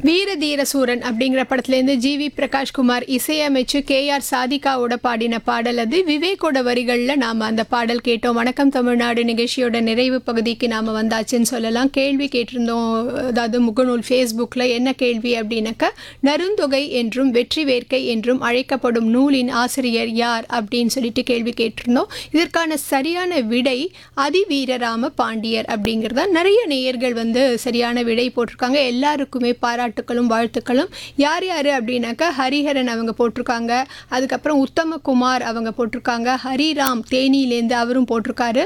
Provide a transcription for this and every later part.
வீர தீர சூரன் அப்படிங்கிற படத்துலேருந்து ஜிவி பிரகாஷ்குமார் இசையமைச்சு கேஆர் சாதிகாவோட பாடின பாடல் அது. விவேக்கோட வரிகளில் நாம் அந்த பாடல் கேட்டோம். வணக்கம் தமிழ்நாடு நிகழ்ச்சியோட நிறைவு பகுதிக்கு நாம் வந்தாச்சுன்னு சொல்லலாம். கேள்வி கேட்டிருந்தோம், அதாவது முகநூல் ஃபேஸ்புக்கில். என்ன கேள்வி அப்படின்னாக்கா, நருந்தொகை என்றும் வெற்றி வேர்க்கை என்றும் அழைக்கப்படும் நூலின் ஆசிரியர் யார் அப்படின்னு சொல்லிட்டு கேள்வி கேட்டிருந்தோம். இதற்கான சரியான விடை அதிவீரராம பாண்டியர் அப்படிங்கிறதா. நிறைய நேயர்கள் சரியான விடை போட்டிருக்காங்க. எல்லாருக்குமே பாராட்டுக்களும் வாழ்த்துக்களும். யார் யார் அப்படின்னாக்கா, ஹரிஹரன் அவங்க போட்டிருக்காங்க. அதுக்கப்புறம் உத்தமகுமார் அவங்க போட்டிருக்காங்க. ஹரிராம் தேனியிலேருந்து அவரும் போட்டிருக்காரு.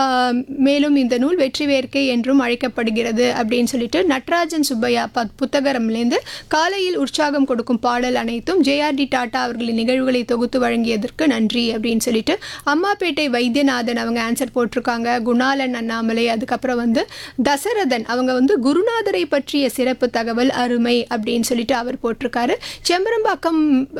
மேலும் இந்த நூல் வெற்றி வேர்க்கை என்றும் அழைக்கப்படுகிறது அப்படின்னு சொல்லிட்டு நட்ராஜன் சுப்பையா புத்தகரம்லேருந்து காலையில் உற்சாகம் கொடுக்கும் பாடல் அனைத்தும் ஜேஆர்டி டாட்டா அவர்களின் நிகழ்வுகளை தொகுத்து வழங்கியதற்கு நன்றி அப்படின்னு சொல்லிட்டு அம்மாப்பேட்டை வைத்தியநாதன் அவங்க ஆன்சர் போட்டிருக்காங்க. குணாலன் அண்ணாமலை, அதுக்கப்புறம் தசரதன் அவங்க குருநாதரை பற்றிய சிறப்பு தகவல் அருமை அப்படின்னு சொல்லிட்டு அவர் போட்டிருக்காரு. செம்பரம்பாக்கம்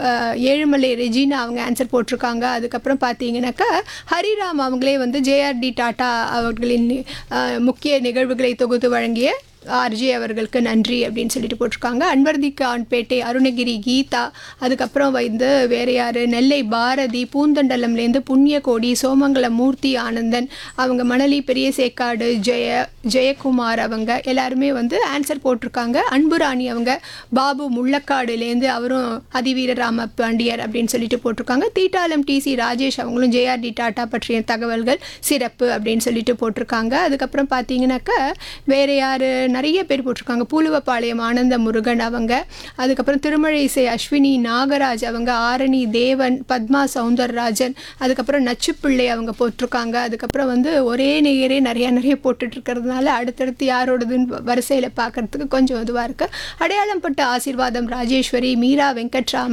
ஏழுமலை ரெஜினா அவங்க ஆன்சர் போட்டிருக்காங்க. அதுக்கப்புறம் பார்த்தீங்கன்னாக்கா ஹரிராம் அவங்களே ஜேஆர்டி டாட்டா அவர்களின் முக்கிய நிகழ்வுகளை தொகுத்து வழங்கிய ஆர்ஜே அவர்களுக்கு நன்றி அப்படின்னு சொல்லிட்டு போட்டிருக்காங்க. அன்வர்திக்கு ஆண்பேட்டை அருணகிரி கீதா, அதுக்கப்புறம் வேற யார், நெல்லை பாரதி, பூந்தண்டலம்லேருந்து புண்ணியகோடி, சோமங்கலம் மூர்த்தி ஆனந்தன் அவங்க, மணலி பெரிய சேக்காடு ஜெயக்குமார் அவங்க எல்லாருமே ஆன்சர் போட்டிருக்காங்க. அன்புராணி அவங்க பாபு முள்ளக்காடுலேருந்து அவரும் அதிவீரராம பாண்டியர் அப்படின்னு சொல்லிட்டு போட்டிருக்காங்க. தீட்டாலம் டிசி ராஜேஷ் அவங்களும் ஜேஆர்டி டாட்டா பற்றிய தகவல்கள் சிறப்பு அப்படின்னு சொல்லிட்டு போட்டிருக்காங்க. அதுக்கப்புறம் பார்த்தீங்கன்னாக்கா வேற யார், நிறைய பேர் போட்டிருக்காங்க. பூலுவப்பாளையம் ஆனந்த முருகன் அவங்க, அதுக்கப்புறம் திருமழை இசை அஸ்வினி நாகராஜ் அவங்க, ஆரணி தேவன், பத்மா சவுந்தரராஜன், அதுக்கப்புறம் நச்சுப்பிள்ளை அவங்க போட்டிருக்காங்க. அதுக்கப்புறம் ஒரே நேயரே நிறைய போட்டுட்டு இருக்கிறதுனால அடுத்தடுத்து யாரோடதுன்னு வரிசையில் பார்க்கறதுக்கு கொஞ்சம் இதுவாக இருக்குது. அடையாளம் பட்ட ஆசீர்வாதம் ராஜேஸ்வரி, மீரா வெங்கட்ராமன்,